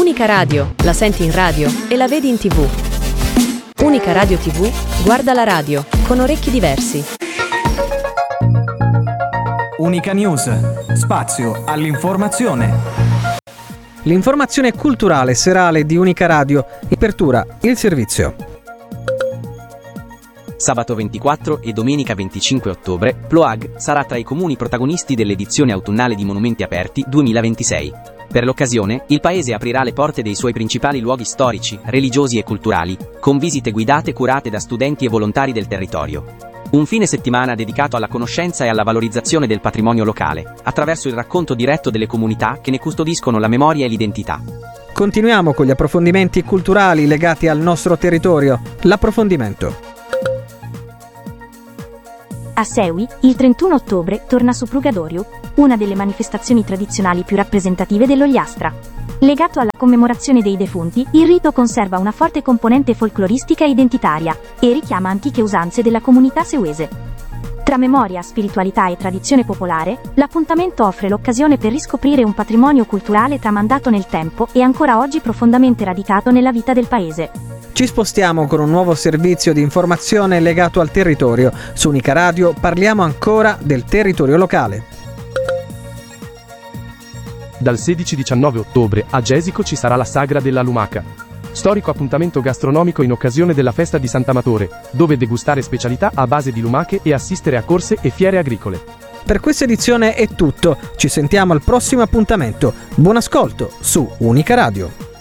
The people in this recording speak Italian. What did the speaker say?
Unica Radio, la senti in radio e la vedi in TV. Unica Radio TV, guarda la radio, con orecchi diversi. Unica News, spazio all'informazione. L'informazione culturale serale di Unica Radio, in apertura il servizio. Sabato 24 e domenica 25 ottobre, Ploag sarà tra i comuni protagonisti dell'edizione autunnale di Monumenti Aperti 2026. Per l'occasione, il paese aprirà le porte dei suoi principali luoghi storici, religiosi e culturali, con visite guidate curate da studenti e volontari del territorio. Un fine settimana dedicato alla conoscenza e alla valorizzazione del patrimonio locale, attraverso il racconto diretto delle comunità che ne custodiscono la memoria e l'identità. Continuiamo con gli approfondimenti culturali legati al nostro territorio. L'approfondimento. A Seui, il 31 ottobre, torna su Prugadoriu, una delle manifestazioni tradizionali più rappresentative dell'Ogliastra. Legato alla commemorazione dei defunti, il rito conserva una forte componente folcloristica e identitaria, e richiama antiche usanze della comunità seuese. Tra memoria, spiritualità e tradizione popolare, l'appuntamento offre l'occasione per riscoprire un patrimonio culturale tramandato nel tempo e ancora oggi profondamente radicato nella vita del paese. Ci spostiamo con un nuovo servizio di informazione legato al territorio. Su Unica Radio parliamo ancora del territorio locale. Dal 16-19 ottobre a Gesico ci sarà la Sagra della Lumaca. Storico appuntamento gastronomico in occasione della festa di Sant'Amatore, dove degustare specialità a base di lumache e assistere a corse e fiere agricole. Per questa edizione è tutto. Ci sentiamo al prossimo appuntamento. Buon ascolto su Unica Radio.